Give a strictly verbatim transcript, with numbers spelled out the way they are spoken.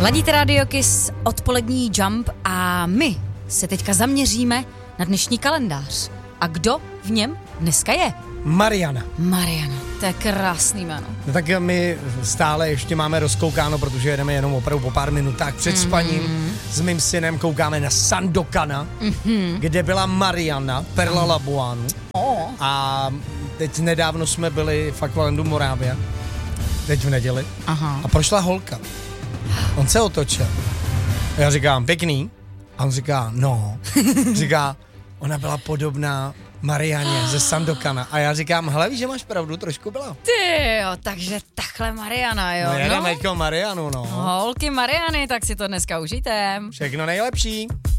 Ladíte Radio Kiss, odpolední Jump a my se teďka zaměříme na dnešní kalendář. A kdo v něm dneska je? Mariana. Mariana, to je krásný jméno. No tak my stále ještě máme rozkoukáno, protože jedeme jenom opravdu po pár minutách před mm-hmm. spaním. S mým synem koukáme na Sandokana, mm-hmm. kde byla Mariana, Perla Labuanu. Oh. A teď nedávno jsme byli v Aqualandu Moravia, teď v neděli. Aha. A prošla holka. On se otočil. A já říkám, pěkný. A on říká, no. Říká, ona byla podobná Marianě ze Sandokana. A já říkám, hele, víš, že máš pravdu, trošku byla. Ty jo, takže takhle Mariana, jo. No jedeme no? Marianu, no. Holky Mariany, tak si to dneska užijte. Všechno nejlepší.